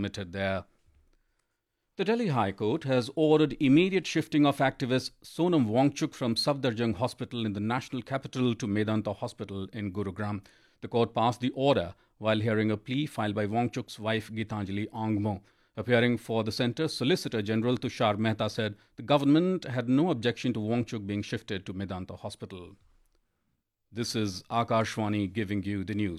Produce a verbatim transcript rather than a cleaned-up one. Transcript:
admitted there. The Delhi High Court has ordered immediate shifting of activist Sonam Wangchuk from Safdarjung Hospital in the national capital to Medanta Hospital in Gurugram. The court passed the order while hearing a plea filed by Wangchuk's wife Gitanjali Angmo. Appearing for the centre's Solicitor General Tushar Mehta said the government had no objection to Wangchuk being shifted to Medanta Hospital. This is Akashvani giving you the news.